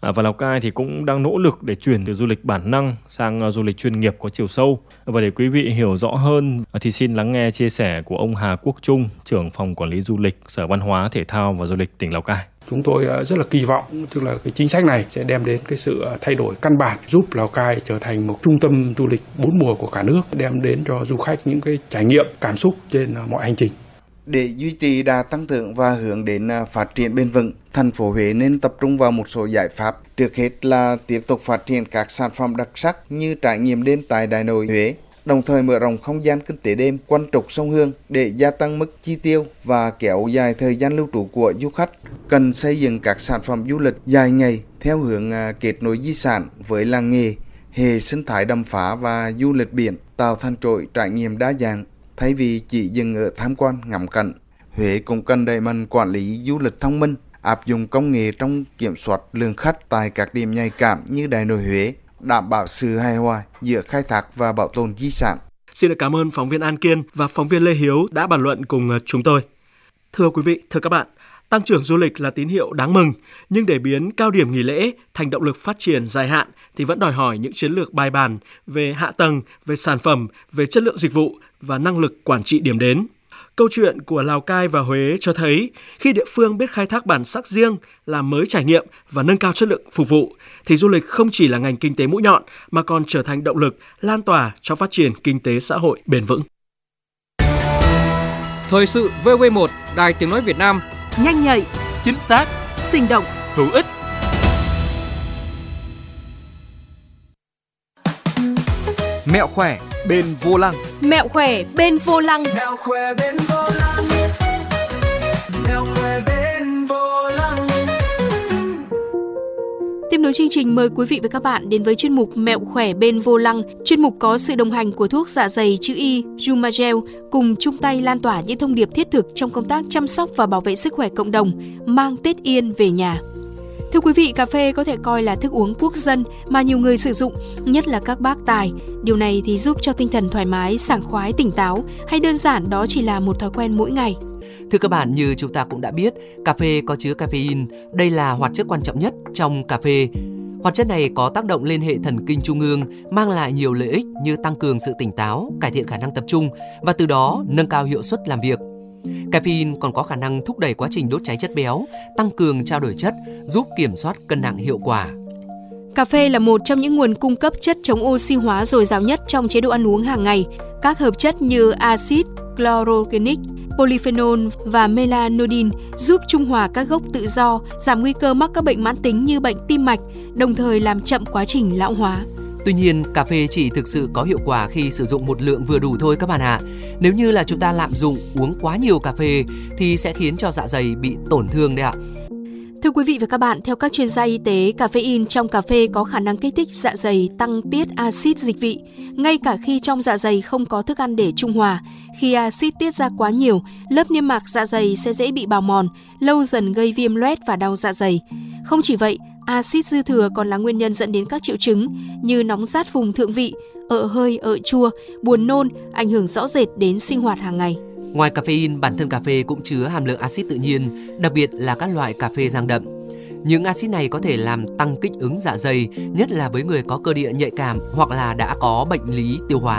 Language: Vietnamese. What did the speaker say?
Và Lào Cai thì cũng đang nỗ lực để chuyển từ du lịch bản năng sang du lịch chuyên nghiệp có chiều sâu. Và để quý vị hiểu rõ hơn thì xin lắng nghe chia sẻ của ông Hà Quốc Trung, trưởng phòng quản lý du lịch, Sở Văn hóa, Thể thao và Du lịch tỉnh Lào Cai. Chúng tôi rất là kỳ vọng tức là cái chính sách này sẽ đem đến cái sự thay đổi căn bản, giúp Lào Cai trở thành một trung tâm du lịch 4 mùa của cả nước, đem đến cho du khách những cái trải nghiệm cảm xúc trên mọi hành trình. Để duy trì đà tăng trưởng và hướng đến phát triển bền vững, thành phố Huế nên tập trung vào một số giải pháp. Trước hết là tiếp tục phát triển các sản phẩm đặc sắc như trải nghiệm đêm tại Đại Nội Huế, đồng thời mở rộng không gian kinh tế đêm quanh trục sông Hương để gia tăng mức chi tiêu và kéo dài thời gian lưu trú của du khách. Cần xây dựng các sản phẩm du lịch dài ngày theo hướng kết nối di sản với làng nghề, hệ sinh thái đầm phá và du lịch biển, tạo thành chuỗi trải nghiệm đa dạng thay vì chỉ dừng ở tham quan ngắm cảnh. Huế cũng cần đẩy mạnh quản lý du lịch thông minh, áp dụng công nghệ trong kiểm soát lượng khách tại các điểm nhạy cảm như Đại Nội Huế, đảm bảo sự hài hòa giữa khai thác và bảo tồn di sản. Xin được cảm ơn phóng viên An Kiên và phóng viên Lê Hiếu đã bàn luận cùng chúng tôi. Thưa quý vị, thưa các bạn, tăng trưởng du lịch là tín hiệu đáng mừng, nhưng để biến cao điểm nghỉ lễ thành động lực phát triển dài hạn thì vẫn đòi hỏi những chiến lược bài bản về hạ tầng, về sản phẩm, về chất lượng dịch vụ và năng lực quản trị điểm đến. Câu chuyện của Lào Cai và Huế cho thấy khi địa phương biết khai thác bản sắc riêng, làm mới trải nghiệm và nâng cao chất lượng phục vụ, thì du lịch không chỉ là ngành kinh tế mũi nhọn mà còn trở thành động lực lan tỏa cho phát triển kinh tế xã hội bền vững. Thời sự VV1, Đài Tiếng nói Việt Nam, nhanh nhạy, chính xác, sinh động, hữu ích. Mẹo khỏe bên vô lăng. Mẹo khỏe bên vô lăng. Mẹo khỏe bên vô lăng. Mẹo khỏe bên vô lăng. Tiếp nối chương trình, mời quý vị và các bạn đến với chuyên mục Mẹo khỏe bên vô lăng. Chuyên mục có sự đồng hành của thuốc dạ dày chữ Y Jumagel, cùng chung tay lan tỏa những thông điệp thiết thực trong công tác chăm sóc và bảo vệ sức khỏe cộng đồng, mang Tết yên về nhà. Thưa quý vị, cà phê có thể coi là thức uống quốc dân mà nhiều người sử dụng, nhất là các bác tài. Điều này thì giúp cho tinh thần thoải mái, sảng khoái, tỉnh táo, hay đơn giản đó chỉ là một thói quen mỗi ngày. Thưa các bạn, như chúng ta cũng đã biết, cà phê có chứa caffeine. Đây là hoạt chất quan trọng nhất trong cà phê. Hoạt chất này có tác động lên hệ thần kinh trung ương, mang lại nhiều lợi ích như tăng cường sự tỉnh táo, cải thiện khả năng tập trung và từ đó nâng cao hiệu suất làm việc. Caffeine còn có khả năng thúc đẩy quá trình đốt cháy chất béo, tăng cường trao đổi chất, giúp kiểm soát cân nặng hiệu quả. Cà phê là một trong những nguồn cung cấp chất chống oxy hóa dồi dào nhất trong chế độ ăn uống hàng ngày. Các hợp chất như axit chlorogenic, polyphenol và melanodin giúp trung hòa các gốc tự do, giảm nguy cơ mắc các bệnh mãn tính như bệnh tim mạch, đồng thời làm chậm quá trình lão hóa. Tuy nhiên, cà phê chỉ thực sự có hiệu quả khi sử dụng một lượng vừa đủ thôi các bạn ạ. Nếu như là chúng ta lạm dụng uống quá nhiều cà phê thì sẽ khiến cho dạ dày bị tổn thương đấy ạ. Thưa quý vị và các bạn, theo các chuyên gia y tế, caffeine trong cà phê có khả năng kích thích dạ dày, tăng tiết axit dịch vị. Ngay cả khi trong dạ dày không có thức ăn để trung hòa, khi axit tiết ra quá nhiều, lớp niêm mạc dạ dày sẽ dễ bị bào mòn, lâu dần gây viêm loét và đau dạ dày. Không chỉ vậy, axit dư thừa còn là nguyên nhân dẫn đến các triệu chứng như nóng rát vùng thượng vị, ợ hơi, ợ chua, buồn nôn, ảnh hưởng rõ rệt đến sinh hoạt hàng ngày. Ngoài caffeine, bản thân cà phê cũng chứa hàm lượng axit tự nhiên, đặc biệt là các loại cà phê rang đậm. Những axit này có thể làm tăng kích ứng dạ dày, nhất là với người có cơ địa nhạy cảm hoặc là đã có bệnh lý tiêu hóa.